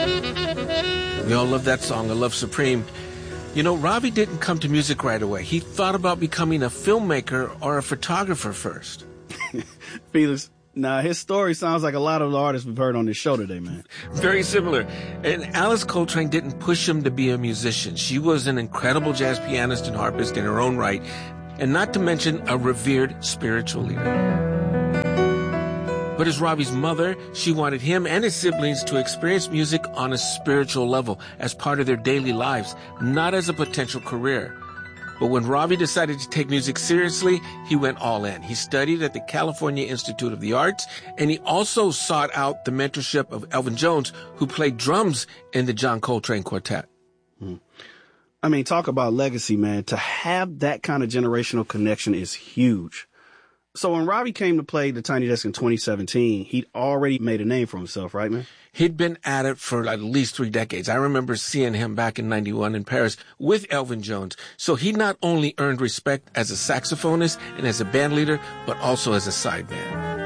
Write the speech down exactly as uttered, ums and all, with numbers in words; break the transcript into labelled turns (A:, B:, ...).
A: We all love that song, A Love Supreme. You know, Ravi didn't come to music right away. He thought about becoming a filmmaker or a photographer first.
B: Felix, now his story sounds like a lot of the artists we've heard on this show today, man.
A: Very similar. And Alice Coltrane didn't push him to be a musician. She was an incredible jazz pianist and harpist in her own right, and not to mention a revered spiritual leader. But as Ravi's mother, she wanted him and his siblings to experience music on a spiritual level as part of their daily lives, not as a potential career. But when Ravi decided to take music seriously, he went all in. He studied at the California Institute of the Arts, and he also sought out the mentorship of Elvin Jones, who played drums in the John Coltrane Quartet.
B: Hmm. I mean, talk about legacy, man. To have that kind of generational connection is huge. So when Ravi came to play the Tiny Desk in twenty seventeen, he'd already made a name for himself, right, man?
A: He'd been at it for at least three decades. I remember seeing him back in ninety-one in Paris with Elvin Jones. So he not only earned respect as a saxophonist and as a band leader, but also as a sideman.